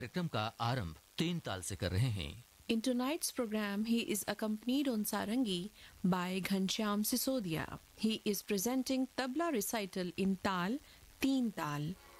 कार्यक्रम का आरंभ 3 ताल से कर रहे हैं। In tonight's program, he is accompanied on sarangi by Ghanshyam Sisodia. He is presenting tabla recital in Tal, Teen Tal.